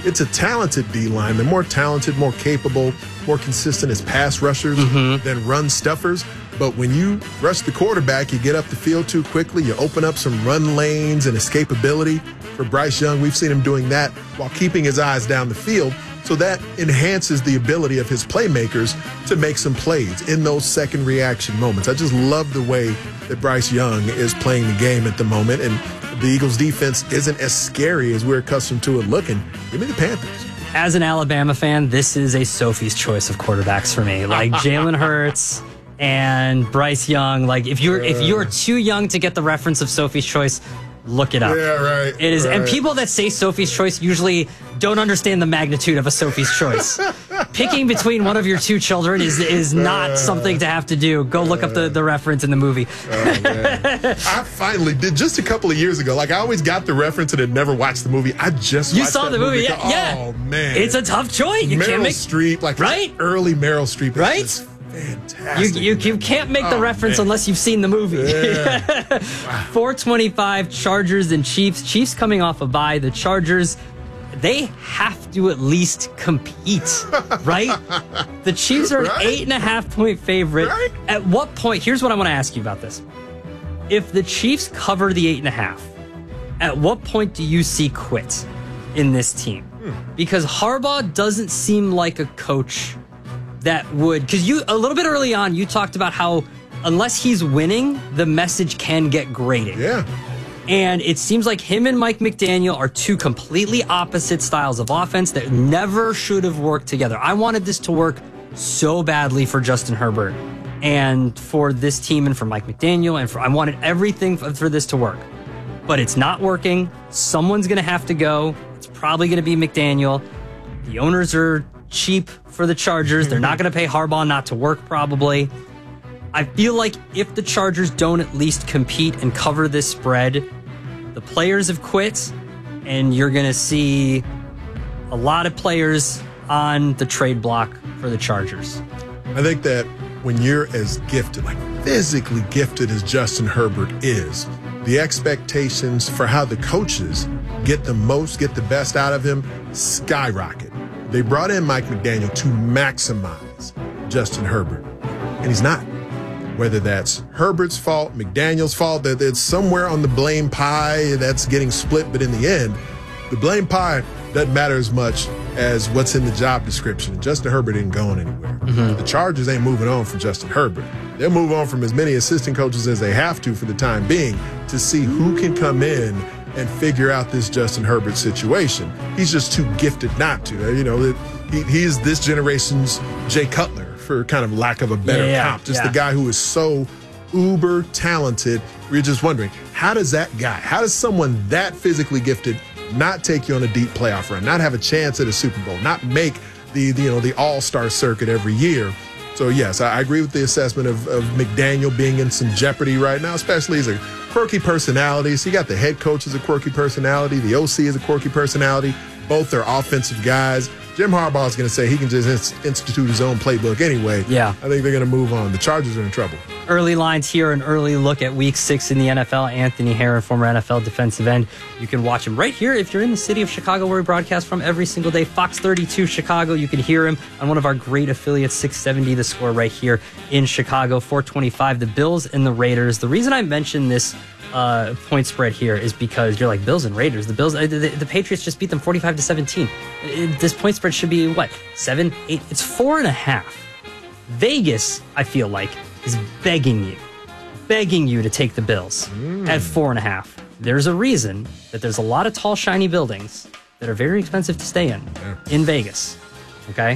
it's a talented D-line. They're more talented, more capable, more consistent as pass rushers than run stuffers. But when you rush the quarterback, you get up the field too quickly. You open up some run lanes and escapability. For Bryce Young, we've seen him doing that while keeping his eyes down the field. So that enhances the ability of his playmakers to make some plays in those second reaction moments. I just love the way that Bryce Young is playing the game at the moment. And the Eagles defense isn't as scary as we're accustomed to it looking. Give me the Panthers. As an Alabama fan, this is a Sophie's choice of quarterbacks for me. Like Jalen Hurts and Bryce Young. Like if you're too young to get the reference of Sophie's choice, look it up. Yeah, right. It is, right. and people that say Sophie's choice usually don't understand the magnitude of a Sophie's choice. Picking between one of your two children is not something to have to do. Go look up the reference in the movie. Oh, man. I finally did just a couple of years ago. Like I always got the reference and had never watched the movie. I just You watched saw that the movie, movie. yeah. Oh man, It's a tough choice. You Meryl can't make Streep, like right? early Meryl Streep, right? Just fantastic. You can't make the reference unless you've seen the movie. Yeah. Wow. 425 Chargers and Chiefs. Chiefs coming off a bye. The Chargers, they have to at least compete, right? The Chiefs are an 8.5-point favorite. Right. At what point? Here's what I want to ask you about this. If the Chiefs cover the 8.5, at what point do you see quit in this team? Because Harbaugh doesn't seem like a coach that would, because you a little bit early on you talked about how unless he's winning, the message can get grating. Yeah. And it seems like him and Mike McDaniel are two completely opposite styles of offense that never should have worked together. I wanted this to work so badly for Justin Herbert and for this team and for Mike McDaniel, and I wanted everything for this to work. But it's not working. Someone's going to have to go. It's probably going to be McDaniel. The owners are cheap for the Chargers. They're not going to pay Harbaugh not to work, probably. I feel like if the Chargers don't at least compete and cover this spread, the players have quit, and you're going to see a lot of players on the trade block for the Chargers. I think that when you're as gifted, like physically gifted as Justin Herbert is, the expectations for how the coaches get the best out of him skyrocket. They brought in Mike McDaniel to maximize Justin Herbert, and he's not. Whether that's Herbert's fault, McDaniel's fault, that it's somewhere on the blame pie that's getting split, but in the end, the blame pie doesn't matter as much as what's in the job description. Justin Herbert ain't going anywhere. The Chargers ain't moving on from Justin Herbert. They'll move on from as many assistant coaches as they have to for the time being to see who can come in and figure out this Justin Herbert situation. He's just too gifted not to. You know, he's this generation's Jay Cutler, for kind of lack of a better comp. Just the guy who is so uber talented. We're just wondering, how does someone that physically gifted not take you on a deep playoff run, not have a chance at a Super Bowl, not make the all-star circuit every year? So yes, I agree with the assessment of McDaniel being in some jeopardy right now, especially as a quirky personality. So you got the head coach as a quirky personality, the OC is a quirky personality. Both are offensive guys. Jim Harbaugh is going to say he can just institute his own playbook anyway. Yeah. I think they're going to move on. The Chargers are in trouble. Early lines here, an early look at Week 6 in the NFL. Anthony Herron, former NFL defensive end. You can watch him right here if you're in the city of Chicago, where we broadcast from every single day. Fox 32 Chicago. You can hear him on one of our great affiliates, 670 The Score, right here in Chicago. 425, the Bills and the Raiders. The reason I mentioned this point spread here is because you're like, Bills and Raiders. The Patriots just beat them 45-17. This point spread should be, what, 7, 8? It's 4.5. Vegas, I feel like, is begging you to take the Bills at 4.5. There's a reason that there's a lot of tall, shiny buildings that are very expensive to stay in Vegas. Okay?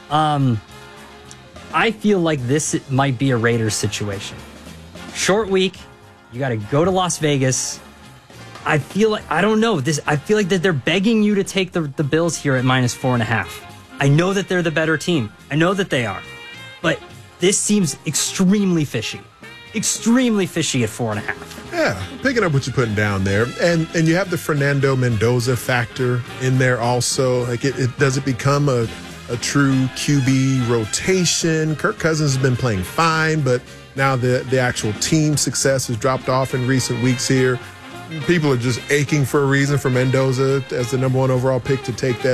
I feel like this might be a Raiders situation. Short week. You got to go to Las Vegas. I feel like, I don't know. I feel like that they're begging you to take the Bills here at minus 4.5. I know that they're the better team. I know that they are. But this seems extremely fishy. Extremely fishy at 4.5. Yeah, picking up what you're putting down there. And you have the Fernando Mendoza factor in there also. Like does it become a true QB rotation? Kirk Cousins has been playing fine, but now the actual team success has dropped off in recent weeks here. People are just aching for a reason for Mendoza as the number 1 overall pick to take that